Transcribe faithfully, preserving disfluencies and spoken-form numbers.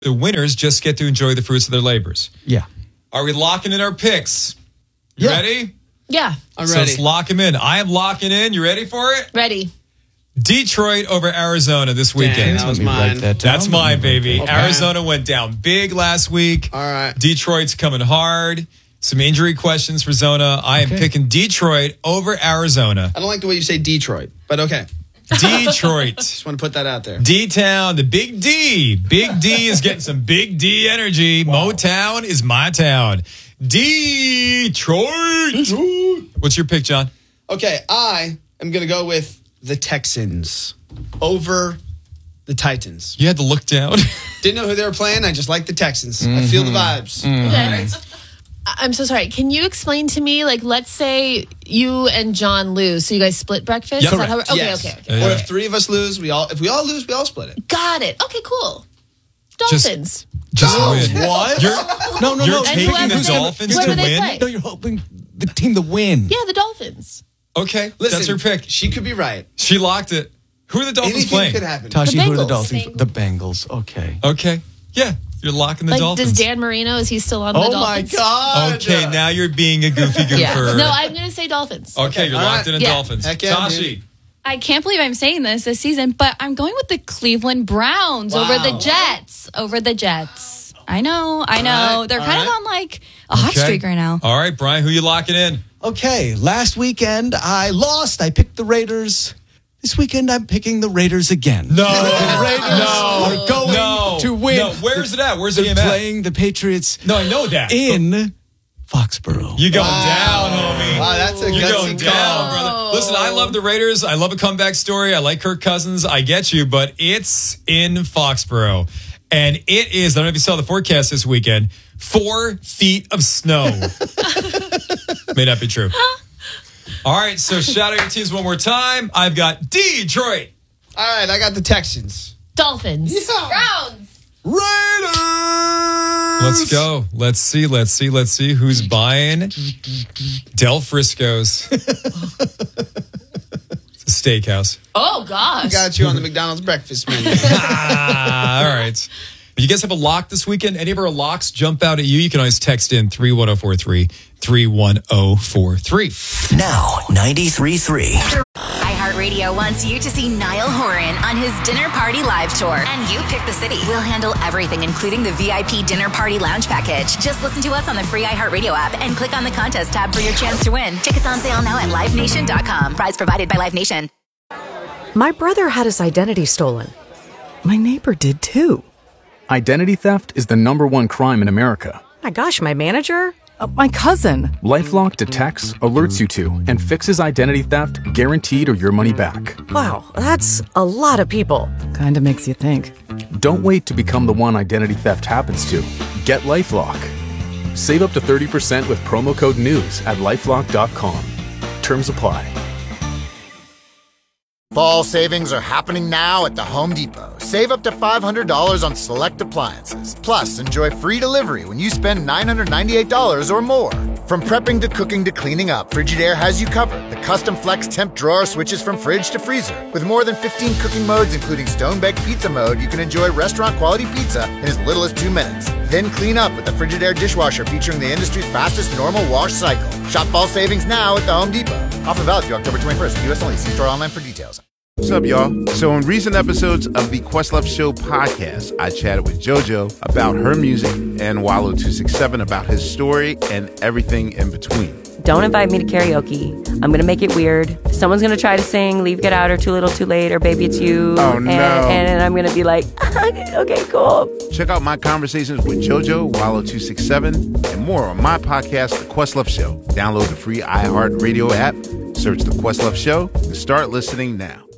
The winners just get to enjoy the fruits of their labors. Yeah. Are we locking in our picks? You Yeah. ready? Yeah. I'm so ready. let's lock them in. I am locking in. You ready for it? Ready. Detroit over Arizona this weekend. Dang, that was Let me write mine. that down. That's mine, baby. Okay. Arizona went down big last week. All right. Detroit's coming hard. Some injury questions for Zona. I am Okay. picking Detroit over Arizona. I don't like the way you say Detroit, but okay. Detroit. Just want to put that out there. D-Town, the Big D. Big D is getting some Big D energy. Motown is my town. Detroit. What's your pick, John? Okay, I am going to go with the Texans over the Titans. You had to look down. Didn't know who they were playing. I just like the Texans. I feel the vibes. Okay. I- I'm so sorry. Can you explain to me, like, let's say you and John lose, so you guys split breakfast? Yep. Is that how we're- okay, Yes. okay, okay. Or Yeah. if three of us lose, we all. If we all lose, we all split it. Got it. Okay, cool. Just- Dolphins. Just No. win. What? You're, No, no, you're no. taking whoever the they- Dolphins whoever to they win? play. No, you're hoping the team to win. Yeah, the Dolphins. Okay, Listen, that's her pick. She could be right. She locked it. Who are the Dolphins Anything playing? could happen. Tashi, The who are the Bengals. Dolphins? The Bengals. Okay. Okay. Yeah, you're locking the Like, Dolphins. does Dan Marino, is he still on the Oh my Dolphins? God. Okay, now you're being a goofy goofer. Yeah. No, I'm going to say Dolphins. Okay, you're All locked right. in on Yeah. Dolphins. Heck yeah, Tashi. dude. I can't believe I'm saying this this season, but I'm going with the Cleveland Browns over the Wow. Jets. Over the Jets. I know, I know. All right, They're all kind of right. on like a hot Okay. streak right now. All right, Brian, who you locking in? Okay, last weekend I lost. I picked the Raiders. This weekend I'm picking the Raiders again. No. The Raiders No. are going No. to win. No. Where's it at? Where's the They're game at? playing the Patriots No, I know that. in Foxborough. You going Wow. down, homie. Wow, that's a You're going gutsy down, call. brother. Listen, I love the Raiders. I love a comeback story. I like Kirk Cousins. I get you, but it's in Foxborough. And it is, I don't know if you saw the forecast this weekend, four feet of snow. May not be true. All right, so shout out your teams one more time. I've got Detroit. All right, I got the Texans. Dolphins. Browns. Raiders! Let's go. Let's see. Let's see. Let's see who's buying Del Frisco's. It's a steakhouse. Oh, gosh. Got you on the McDonald's breakfast menu. Ah, all right. You guys have a lock this weekend? Any of our locks jump out at you? You can always text in three one zero four three, three one zero four three. Now, ninety-three point three. iHeartRadio wants you to see Niall Horan on his Dinner Party Live Tour. And you pick the city. We'll handle everything, including the V I P Dinner Party Lounge Package. Just listen to us on the free iHeartRadio app and click on the contest tab for your chance to win. Tickets on sale now at live nation dot com. Prize provided by Live Nation. My brother had his identity stolen. My neighbor did too. Identity theft is the number one crime in America. My gosh, my manager? Uh, my cousin. LifeLock detects, alerts you to, and fixes identity theft guaranteed or your money back. Wow, that's a lot of people. Kinda makes you think. Don't wait to become the one identity theft happens to. Get LifeLock. Save up to thirty percent with promo code NEWS at lifelock dot com. Terms apply. Fall savings are happening now at the Home Depot. Save up to five hundred dollars on select appliances. Plus, enjoy free delivery when you spend nine hundred ninety-eight dollars or more. From prepping to cooking to cleaning up, Frigidaire has you covered. The custom flex temp drawer switches from fridge to freezer. With more than fifteen cooking modes, including stone-baked pizza mode, you can enjoy restaurant-quality pizza in as little as two minutes. Then clean up with the Frigidaire dishwasher featuring the industry's fastest normal wash cycle. Shop fall savings now at the Home Depot. Offer valid through October twenty-first. U S only. See store online for details. What's up, y'all? So in recent episodes of the Questlove Show podcast, I chatted with JoJo about her music and Wallow two six seven about his story and everything in between. Don't invite me to karaoke. I'm going to make it weird. Someone's going to try to sing Leave, Get Out, or Too Little, Too Late, or Baby It's You. Oh, and, no. And, and I'm going to be like, okay, cool. Check out my conversations with JoJo, Wallow two six seven, and more on my podcast, The Questlove Show. Download the free iHeartRadio app, search The Questlove Show, and start listening now.